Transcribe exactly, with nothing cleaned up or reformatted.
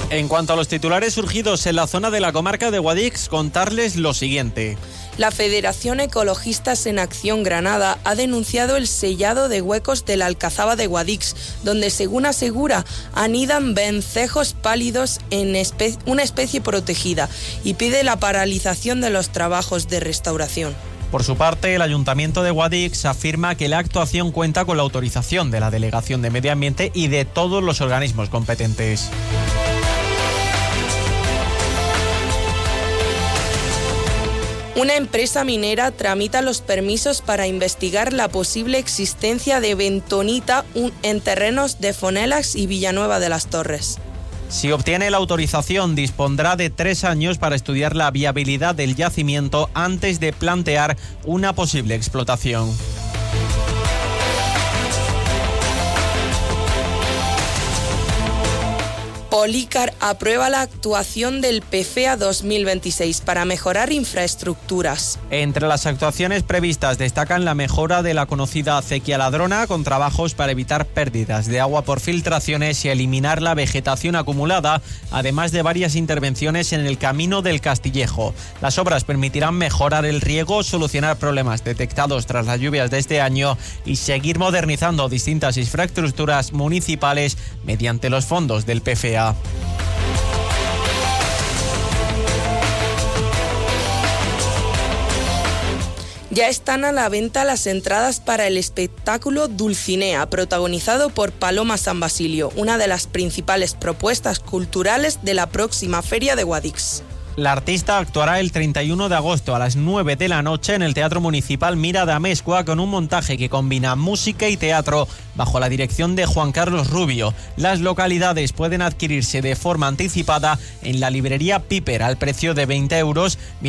En cuanto a los titulares surgidos en la zona de la comarca de Guadix, contarles lo siguiente. La Federación Ecologistas en Acción Granada ha denunciado el sellado de huecos de la Alcazaba de Guadix, donde, según asegura, anidan vencejos pálidos en espe- una especie protegida, y pide la paralización de los trabajos de restauración. Por su parte, el Ayuntamiento de Guadix afirma que la actuación cuenta con la autorización de la Delegación de Medio Ambiente y de todos los organismos competentes. Una empresa minera tramita los permisos para investigar la posible existencia de bentonita en terrenos de Fonelax y Villanueva de las Torres. Si obtiene la autorización, dispondrá de tres años para estudiar la viabilidad del yacimiento antes de plantear una posible explotación. Polícar aprueba la actuación del P F E A dos mil veintiséis para mejorar infraestructuras. Entre las actuaciones previstas destacan la mejora de la conocida acequia ladrona, con trabajos para evitar pérdidas de agua por filtraciones y eliminar la vegetación acumulada, además de varias intervenciones en el Camino del Castillejo. Las obras permitirán mejorar el riego, solucionar problemas detectados tras las lluvias de este año y seguir modernizando distintas infraestructuras municipales mediante los fondos del P F E A. Ya están a la venta las entradas para el espectáculo Dulcinea, protagonizado por Paloma San Basilio, una de las principales propuestas culturales de la próxima Feria de Guadix. La artista actuará el treinta y uno de agosto a las nueve de la noche en el Teatro Municipal Mira de Amezcua, con un montaje que combina música y teatro bajo la dirección de Juan Carlos Rubio. Las localidades pueden adquirirse de forma anticipada en la librería Piper al precio de veinte euros,